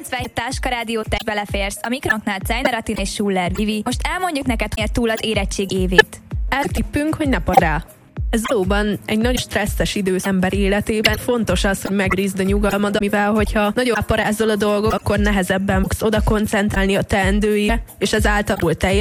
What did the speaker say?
97 Táskarádió, te beleférsz. A mikrofonknál Czajner Attila és Schuller Vivi. Most elmondjuk neked, miért túl az érettség évét. Eltippünk, hogy ne pad rá. Ez valóban egy nagyon stresszes idősz ember életében. Fontos az, hogy megőrizd a nyugalmad, mivel hogyha nagyon parázol a dolgok, akkor nehezebben fogsz oda koncentrálni a teendőire, és ezáltal teljes